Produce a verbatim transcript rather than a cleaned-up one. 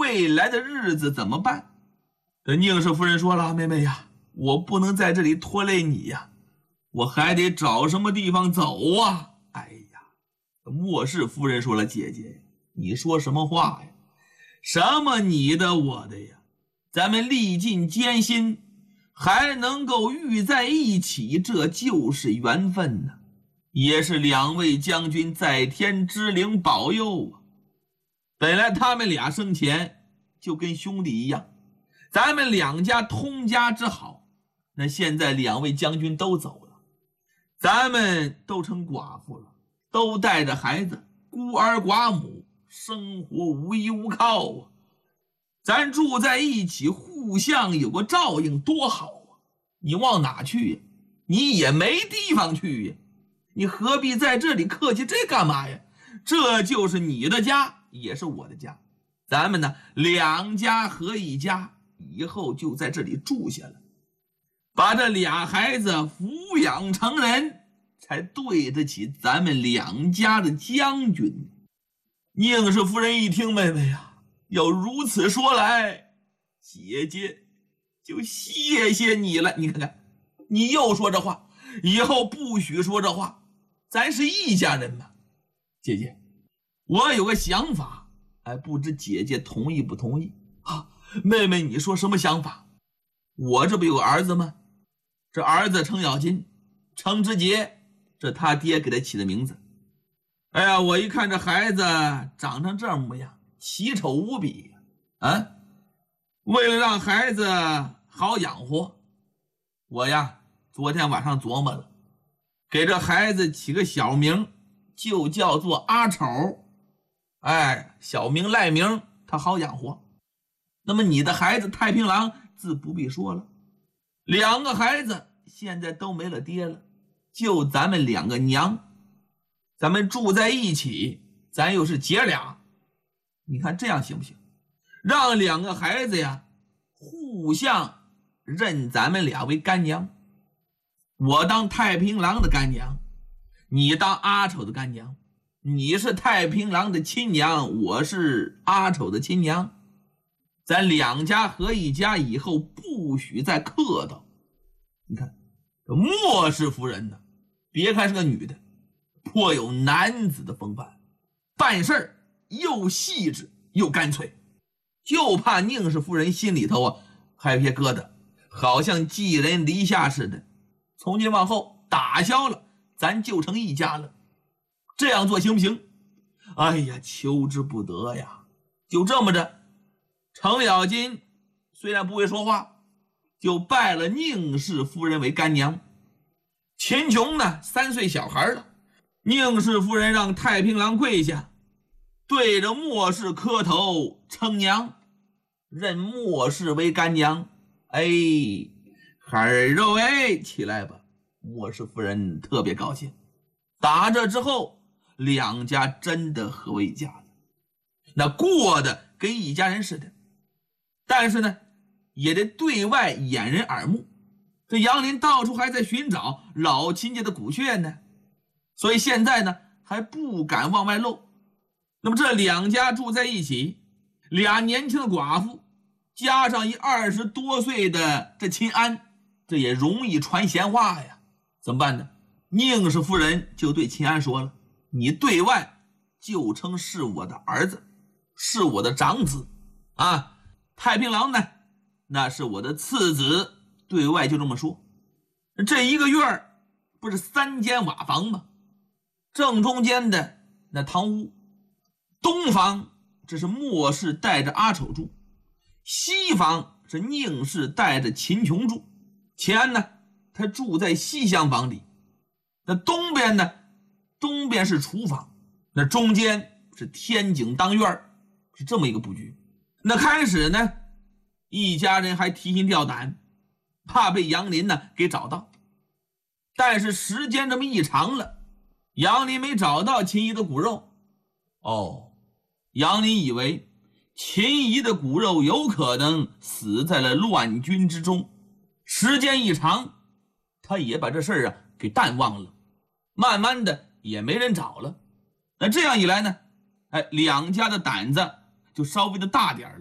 未来的日子怎么办？这宁氏夫人说了：“妹妹呀，我不能在这里拖累你呀，我还得找什么地方走啊！”哎呀，莫氏夫人说了：“姐姐，你说什么话呀？什么你的我的呀？咱们历尽艰辛，还能够遇在一起，这就是缘分呢，也是两位将军在天之灵保佑啊。本来他们俩生前就跟兄弟一样，咱们两家通家之好，那现在两位将军都走了，咱们都成寡妇了，都带着孩子，孤儿寡母，生活无依无靠啊。咱住在一起，互相有个照应多好啊！你往哪去呀？你也没地方去呀，你何必在这里客气这干嘛呀？这就是你的家，也是我的家，咱们呢两家合一家，以后就在这里住下了，把这俩孩子抚养成人，才对得起咱们两家的将军。宁氏夫人一听，妹妹呀，要如此说来，姐姐就谢谢你了。你看看，你又说这话，以后不许说这话，咱是一家人嘛。姐姐，我有个想法，哎，不知姐姐同意不同意啊？妹妹，你说什么想法？我这不有个儿子吗？这儿子程咬金，程之杰，这他爹给他起的名字。哎呀，我一看这孩子长成这模样，奇丑无比啊！为了让孩子好养活，我呀昨天晚上琢磨了，给这孩子起个小名，就叫做阿丑。哎，小名赖名，他好养活。那么你的孩子太平郎自不必说了，两个孩子现在都没了爹了，就咱们两个娘，咱们住在一起，咱又是姐俩，你看这样行不行？让两个孩子呀互相认咱们俩为干娘，我当太平郎的干娘，你当阿丑的干娘，你是太平郎的亲娘，我是阿丑的亲娘，咱两家合一家，以后不许再客套。你看这莫氏夫人呢，别看是个女的，颇有男子的风范，办事儿又细致又干脆，就怕宁氏夫人心里头啊还有些疙瘩，好像寄人篱下似的。从今往后打消了，咱就成一家了，这样做行不行？哎呀，求之不得呀！就这么着，程咬金虽然不会说话，就拜了宁氏夫人为干娘。秦琼呢，三岁小孩了，宁氏夫人让太平郎跪下，对着莫氏磕头称娘，认莫氏为干娘。哎，孩儿肉哎，起来吧！莫氏夫人特别高兴。打这之后，两家真的合为一家了，那过得跟一家人似的。但是呢，也得对外掩人耳目。这杨林到处还在寻找老亲家的骨血呢，所以现在呢还不敢往外露。那么这两家住在一起，俩年轻的寡妇加上一二十多岁的这秦安，这也容易传闲话呀。怎么办呢？宁氏夫人就对秦安说了，你对外就称是我的儿子，是我的长子啊。太平郎呢，那是我的次子，对外就这么说。这一个院不是三间瓦房吗？正中间的那堂屋，东房这是莫氏带着阿丑住，西房是宁氏带着秦琼住。秦安呢，他住在西厢房里。那东边呢，东边是厨房，那中间是天井当院，是这么一个布局。那开始呢，一家人还提心吊胆，怕被杨林呢给找到。但是时间这么一长了，杨林没找到秦姨的骨肉。哦，杨林以为秦姨的骨肉有可能死在了乱军之中。时间一长，他也把这事儿啊给淡忘了，慢慢的也没人找了。那这样一来呢，哎，两家的胆子就稍微的大点了。